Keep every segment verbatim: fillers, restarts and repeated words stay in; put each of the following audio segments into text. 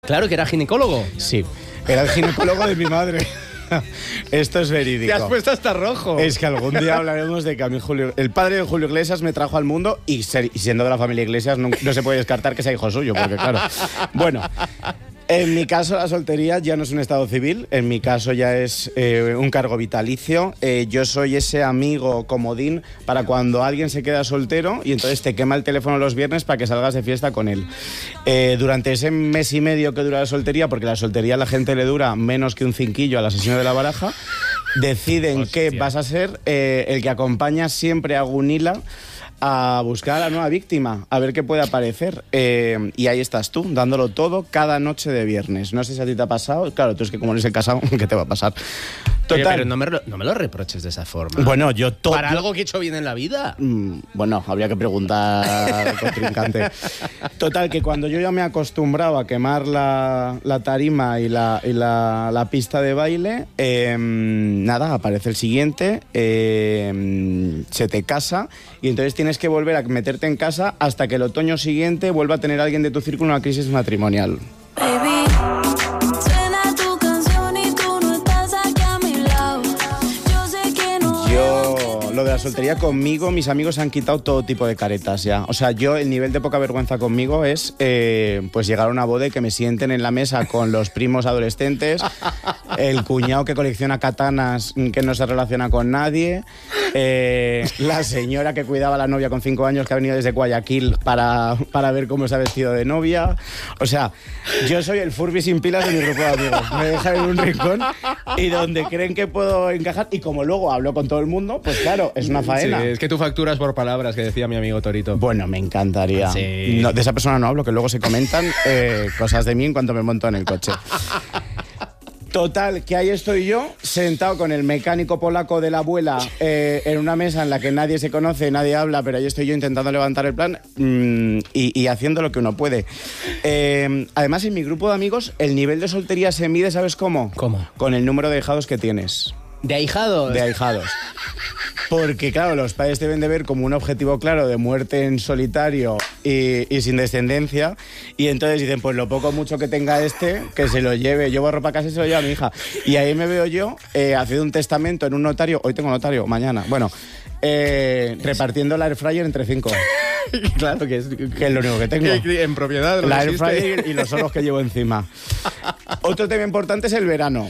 Claro, que era ginecólogo. Sí, era el ginecólogo de mi madre. Esto es verídico. Te has puesto hasta rojo. Es que algún día hablaremos de que a mí Julio, el padre de Julio Iglesias me trajo al mundo y, ser, y siendo de la familia Iglesias no, no se puede descartar que sea hijo suyo, porque claro. Bueno, en mi caso la soltería ya no es un estado civil, en mi caso ya es eh, un cargo vitalicio. Eh, yo soy ese amigo comodín para cuando alguien se queda soltero y entonces te quema el teléfono los viernes para que salgas de fiesta con él. Eh, durante ese mes y medio que dura la soltería, porque la soltería a la gente le dura menos que un cinquillo a la sesión de la baraja, deciden Hostia. que vas a ser eh, el que acompaña siempre a Gunila a buscar a la nueva víctima, a ver qué puede aparecer. Eh, y ahí estás tú, dándolo todo cada noche de viernes. No sé si a ti te ha pasado. Claro, tú es que como eres el casado, ¿qué te va a pasar? Oye, Total. pero no me, lo- no me lo reproches de esa forma. Bueno, yo todo... Para algo que he hecho bien en la vida. Mm, Bueno, habría que preguntar al contrincante. Total, que cuando yo ya me he acostumbrado a quemar la, la tarima y la, y la, la pista de baile, eh, nada, aparece el siguiente, eh, se te casa y entonces tienes que volver a meterte en casa hasta que el otoño siguiente vuelva a tener alguien de tu círculo una crisis matrimonial. Baby, suena tu canción y tú no estás aquí a mi lado. Yo sé que no Yo, lo de la soltería conmigo, mis amigos han quitado todo tipo de caretas ya. O sea, yo, el nivel de poca vergüenza conmigo es eh, pues llegar a una boda y que me sienten en la mesa con los primos adolescentes, el cuñado que colecciona katanas que no se relaciona con nadie, eh, la señora que cuidaba a la novia con cinco años que ha venido desde Guayaquil para, para ver cómo se ha vestido de novia. O sea, yo soy el Furby sin pilas de mi grupo de amigos. Me dejan en un rincón y donde creen que puedo encajar. Y como luego hablo con todo el mundo, pues claro, es una faena. Sí, es que tú facturas por palabras, que decía mi amigo Torito. Bueno, me encantaría. Sí. No, de esa persona no hablo, que luego se comentan eh, cosas de mí en cuanto me monto en el coche. Total, que ahí estoy yo, sentado con el mecánico polaco de la abuela eh, en una mesa en la que nadie se conoce, nadie habla, pero ahí estoy yo intentando levantar el plan mm, y, y haciendo lo que uno puede. Eh, además, en mi grupo de amigos, el nivel de soltería se mide, ¿sabes cómo? ¿Cómo? Con el número de ahijados que tienes. ¿De ahijados? De ahijados. Porque, claro, los padres deben de ver como un objetivo claro de muerte en solitario y, y sin descendencia. Y entonces dicen, pues lo poco o mucho que tenga este, que se lo lleve. Yo borro para casa y se lo llevo a mi hija. Y ahí me veo yo eh, haciendo un testamento en un notario. Hoy tengo notario, mañana. Bueno, eh, repartiendo la air fryer entre cinco. Claro que es, Que es lo único que tengo. que en propiedad. La no air existe. fryer y los oros que llevo encima. Otro tema importante es el verano.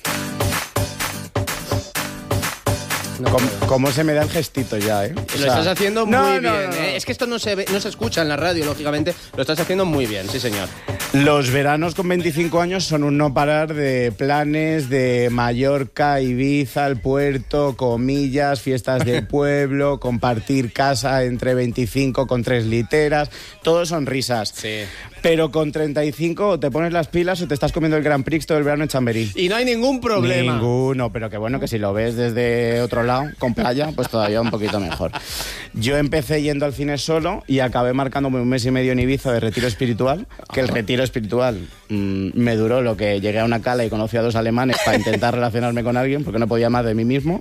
No, ¿Cómo, cómo se me da el gestito ya, eh? O Lo sea, estás haciendo no, muy no, bien. no, no. ¿eh? Es que esto no se ve, no se escucha en la radio, lógicamente. Lo estás haciendo muy bien, sí, señor. Los veranos con veinticinco años son un no parar de planes de Mallorca, Ibiza, el puerto, comillas, fiestas de pueblo, compartir casa entre veinticinco con tres literas. Todo son risas. Sí. Pero con treinta y cinco o te pones las pilas o te estás comiendo el Grand Prix todo el verano en Chamberí. Y no hay ningún problema. Ninguno, pero que bueno que si lo ves desde otro lado, con playa, pues todavía un poquito mejor. Yo empecé yendo al cine solo y acabé marcándome un mes y medio en Ibiza de retiro espiritual, que el retiro espiritual mmm, me duró lo que llegué a una cala y conocí a dos alemanes para intentar relacionarme con alguien, porque no podía más de mí mismo.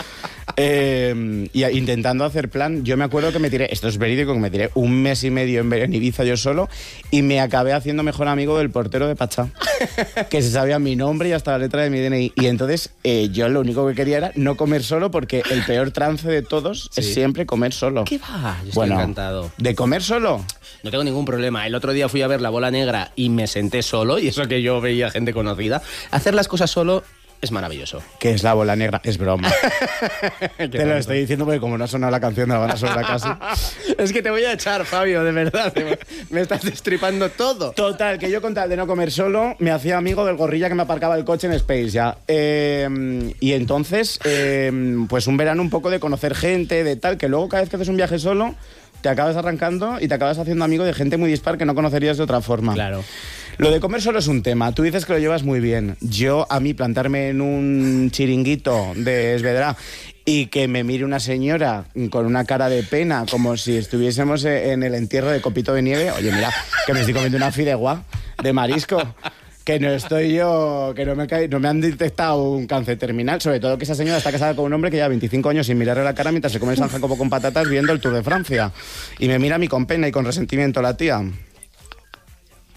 Eh, y a- intentando hacer plan, yo me acuerdo que me tiré, esto es verídico, que me tiré un mes y medio en, en Ibiza yo solo y me acabé haciendo mejor amigo del portero de Pachá, que se sabía mi nombre y hasta la letra de mi D N I. Y entonces eh, yo lo único que quería era no comer solo, porque el peor trance de todos Sí. es siempre comer solo. ¿Qué va? Yo estoy Bueno, encantado. ¿de comer solo? No tengo ningún problema. El otro día fui a ver La Bola Negra y me senté solo, y eso que yo veía gente conocida. Hacer las cosas solo es maravilloso. ¿Qué es la bola negra? Es broma. Qué Te lo tonto. estoy diciendo porque como no ha sonado la canción de la banda sonora casi. Es que te voy a echar, Fabio, de verdad. Me estás destripando todo. Total, que yo con tal de no comer solo, me hacía amigo del gorrilla que me aparcaba el coche en Space ya. Eh, y entonces, eh, pues un verano un poco de conocer gente, de tal, que luego cada vez que haces un viaje solo, te acabas arrancando y te acabas haciendo amigo de gente muy dispar que no conocerías de otra forma. Claro. Lo de comer solo es un tema. Tú dices que lo llevas muy bien. Yo, a mí, plantarme en un chiringuito de Esvedra y que me mire una señora con una cara de pena, como si estuviésemos en el entierro de Copito de Nieve. Oye, mira, que me estoy comiendo una fideuá de marisco. Que no estoy yo, que no me, cae, no me han detectado un cáncer terminal. Sobre todo que esa señora está casada con un hombre que lleva veinticinco años sin mirarle la cara mientras se come el San Jacobo con patatas viendo el Tour de Francia. Y me mira a mí con pena y con resentimiento la tía.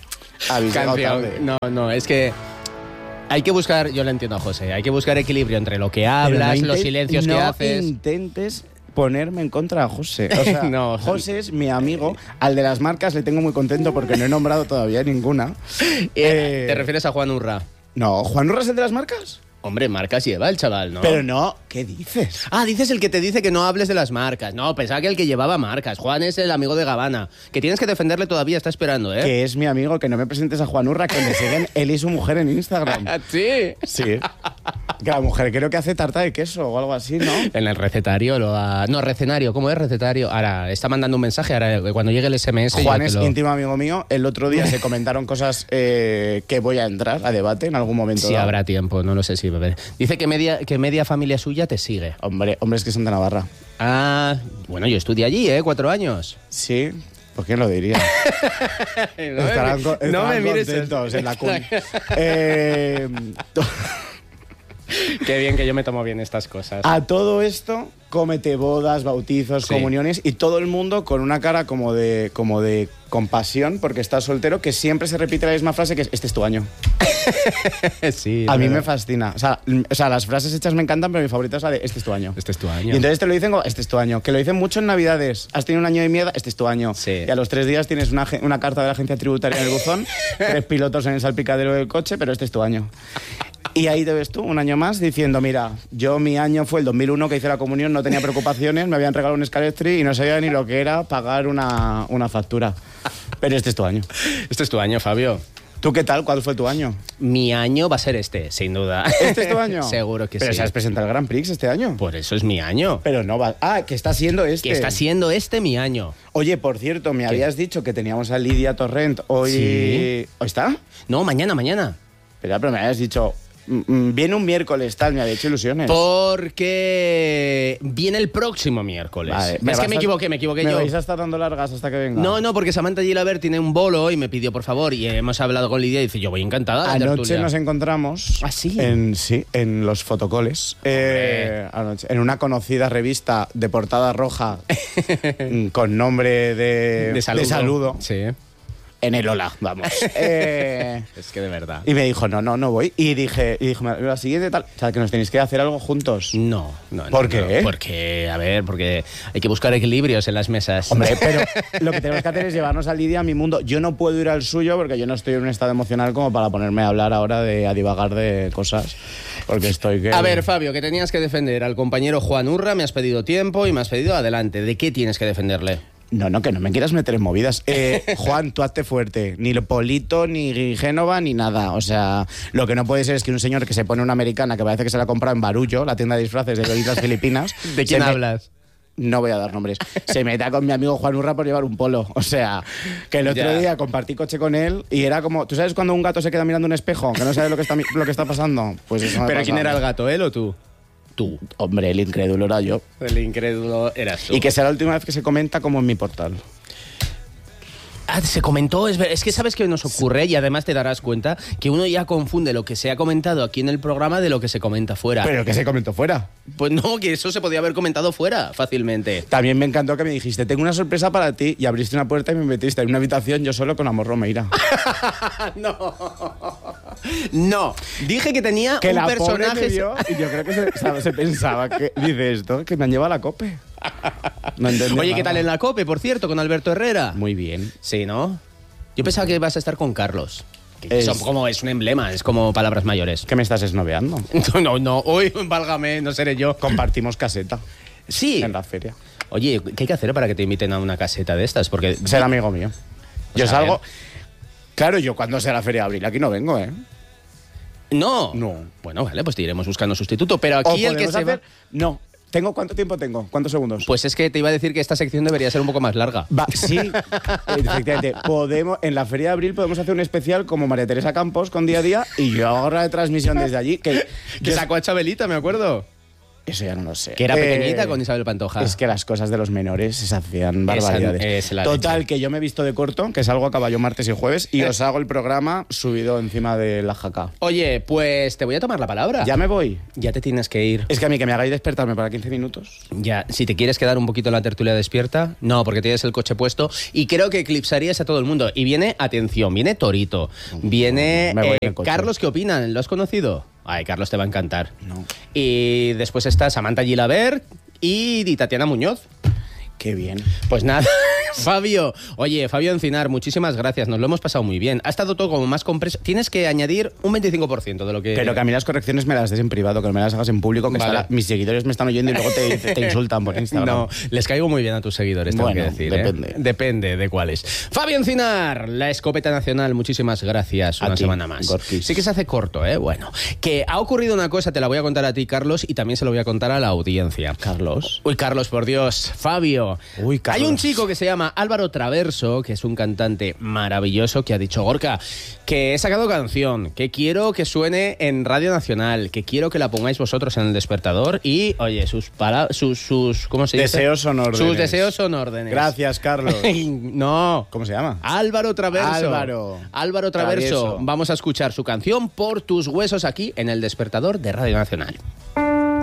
Habéis llegado Canción. tarde. No, no, es que hay que buscar, yo lo entiendo a José, hay que buscar equilibrio entre lo que Pero hablas, no los inten- silencios no que haces. intentes ponerme en contra de José. O sea, No. José es mi amigo. Al de las marcas le tengo muy contento porque no he nombrado todavía ninguna. Eh, Eh, ¿Te refieres a Juan Urra? No, ¿Juan Urra es el de las marcas? Hombre, marcas lleva el chaval, ¿no? Pero no, ¿qué dices? Ah, dices el que te dice que no hables de las marcas. No, pensaba que el que llevaba marcas. Juan es el amigo de Gabana. Que tienes que defenderle todavía, está esperando, ¿eh? Que es mi amigo, que no me presentes a Juan Urra, que me siguen él y su mujer en Instagram. Sí. Sí. Que la mujer creo que hace tarta de queso o algo así, ¿no? En el recetario lo ha... No, recenario, ¿cómo es recetario? Ahora, está mandando un mensaje, ahora cuando llegue el S M S... Juan yo te es lo- íntimo amigo mío. El otro día se comentaron cosas eh, que voy a entrar a debate en algún momento. Sí, dado. habrá tiempo, no lo sé si... beber. Dice que media, que media familia suya te sigue. Hombre, hombres que son de Navarra. Ah, bueno, yo estudié allí, ¿eh? Cuatro años. Sí, ¿por quién lo diría? Estarán, co- no me estarán mires contentos en la cun. Eh, to- Qué bien que yo me tomo bien estas cosas. a todo esto, cómete bodas, bautizos, Sí. comuniones y todo el mundo con una cara como de, como de compasión porque estás soltero, que siempre se repite la misma frase que es, este es tu año. Sí, A mí verdad. me fascina. O sea, l- o sea, las frases hechas me encantan, pero mi favorita es la de este es tu año. Este es tu Y año. entonces te lo dicen como, este es tu año. Que lo dicen mucho en Navidades. Has tenido un año de mierda, este es tu año. Sí. Y a los tres días tienes una, agen- una carta de la agencia tributaria en el buzón, tres pilotos en el salpicadero del coche, pero este es tu año. Y ahí te ves tú, un año más, diciendo, mira, yo mi año fue el dos mil uno que hice la comunión, no tenía preocupaciones, me habían regalado un Scalestri y no sabía ni lo que era pagar una, una factura. Pero este es tu año. Este es tu año, Fabio. ¿Tú qué tal? ¿Cuál fue tu año? Mi año va a ser este, sin duda. ¿Este es tu año? Seguro que Pero sí. sabes presentar el Grand Prix este año. Por eso es mi año. Pero no va... Ah, que está siendo este. Que está siendo este mi año. Oye, por cierto, me habías dicho que teníamos a Lidia Torrent hoy... Sí. ¿Hoy está? No, mañana, mañana. Espera, pero me habías dicho... mm, mm, Viene un miércoles, tal, me había hecho ilusiones. Porque viene el próximo miércoles. Vale, es ¿me que vas me a- equivoqué, me equivoqué ¿Me yo. vais a estar dando largas hasta que venga? No, no, porque Samantha Gilaber tiene un bolo y me pidió por favor y hemos hablado con Lidia y dice yo voy encantada. a la Anoche tertulia. nos encontramos ¿Ah, sí? en, sí, en los fotocoles. Eh, anoche, en una conocida revista de portada roja mm, con nombre de, de saludo. saludo. Sí. En el hola, vamos. Eh, Es que de verdad. y me dijo, no, no, no voy. Y dije, y dije, la siguiente tal. O sea, que nos tenéis que hacer algo juntos. No, no, no. ¿Por no, qué? Porque, a ver, porque hay que buscar equilibrios en las mesas. Hombre, pero lo que tenemos que hacer es llevarnos a Lidia a mi mundo. Yo no puedo ir al suyo porque yo no estoy en un estado emocional como para ponerme a hablar ahora de a divagar de cosas. Porque estoy que... A ver, Fabio, que tenías que defender al compañero Juan Urra, me has pedido tiempo y me has pedido adelante. ¿De qué tienes que defenderle? No, no, que no me quieras meter en movidas. Eh, Juan, tú hazte fuerte. Ni Polito, ni Génova, ni nada. O sea, lo que no puede ser es que un señor que se pone una americana que parece que se la ha comprado en Barullo, la tienda de disfraces de las Islas Filipinas. ¿De quién se me- hablas? No voy a dar nombres. Se meta con mi amigo Juan Urra por llevar un polo. O sea, que el otro Ya. día compartí coche con él y era como... ¿Tú sabes cuando un gato se queda mirando un espejo? Que no sabe lo que está, mi- lo que está pasando. Pues eso me ¿Pero pasa. quién era el gato, él o tú? Tú. Hombre, el incrédulo era yo. El incrédulo eras tú. Y que será la última vez que se comenta como en mi portal. Ah, se comentó, es, ver- es que sabes que nos ocurre y además te darás cuenta que uno ya confunde lo que se ha comentado aquí en el programa de lo que se comenta fuera. Pero que se comentó fuera. Pues no, que eso se podía haber comentado fuera fácilmente. También me encantó que me dijiste, tengo una sorpresa para ti, y abriste una puerta y me metiste en una habitación yo solo con Amor Romeira. No. No. Dije que tenía Que un la pobre personaje. me vio y yo creo que se, sabe, se pensaba que dice esto, que me han llevado a la cope. No entendí Oye, ¿qué nada. tal en la COPE, por cierto, con Alberto Herrera? Muy bien. Sí, ¿no? Yo pensaba que ibas a estar con Carlos. Que Es- son como, es un emblema, es como palabras mayores. ¿Qué me estás esnoveando? No, no, hoy, válgame, no seré yo. Compartimos caseta Sí. en la feria. Oye, ¿qué hay que hacer para que te inviten a una caseta de estas? Porque Ser amigo mío. Yo Pues a salgo... ver. Claro, yo cuando sea la feria de abril, aquí no vengo, ¿eh? No. No. Bueno, vale, pues te iremos buscando sustituto. Pero O aquí el que podemos se va... hacer- No. ¿Tengo cuánto tiempo tengo? ¿Cuántos segundos? Pues es que te iba a decir que esta sección debería ser un poco más larga. Va, sí, efectivamente. Podemos, en la Feria de Abril podemos hacer un especial como María Teresa Campos con Día a Día y yo hago la transmisión desde allí. Que, Que yo- sacó a Chabelita, me acuerdo. Eso ya no lo sé. Que era Eh, pequeñita con Isabel Pantoja. Es que las cosas de los menores se hacían barbaridades. es la Total, leche. que yo me he visto de corto, que salgo a caballo martes y jueves, y os hago el programa subido encima de la jaca. Oye, pues te voy a tomar la palabra. Ya me voy. Ya te tienes que ir. Es que a mí que me hagáis despertarme para quince minutos. Ya, si te quieres quedar un poquito en la tertulia despierta, no, porque tienes el coche puesto y creo que eclipsarías a todo el mundo. Y viene, atención, viene Torito, viene Me voy eh, en el coche. Carlos, ¿qué opinan? ¿Lo has conocido? Ay, Carlos te va a encantar. No. Y después está Samantha Gilaber y, y Tatiana Muñoz. Qué bien. Pues nada, Fabio. Oye, Fabio Encinar, muchísimas gracias. Nos lo hemos pasado muy bien. Ha estado todo como más compreso. Tienes que añadir un veinticinco por ciento de lo que... Pero que a mí las correcciones me las des en privado, que no me las hagas en público, que Vale. está la- mis seguidores me están oyendo y luego te, te insultan por Instagram. No, les caigo muy bien a tus seguidores, tengo Bueno, que decir. ¿eh? depende. Depende de cuáles. Fabio Encinar, la escopeta nacional, muchísimas gracias. Una A ti, semana más. Gorkis. Sí que se hace corto, ¿eh? Bueno, que ha ocurrido una cosa, te la voy a contar a ti, Carlos, y también se lo voy a contar a la audiencia. Carlos. Uy, Carlos, por Dios. Fabio. Uy, Carlos. Hay un chico que se llama Álvaro Traverso, que es un cantante maravilloso, que ha dicho, Gorka, que he sacado canción, que quiero que suene en Radio Nacional, que quiero que la pongáis vosotros en el despertador y, oye, sus palabras, sus, sus, ¿cómo se dice? Deseos son órdenes. Sus deseos son órdenes. Gracias, Carlos. No. ¿Cómo se llama? Álvaro Traverso. Álvaro. Álvaro Traverso. Travieso. Vamos a escuchar su canción Por tus huesos aquí en el despertador de Radio Nacional.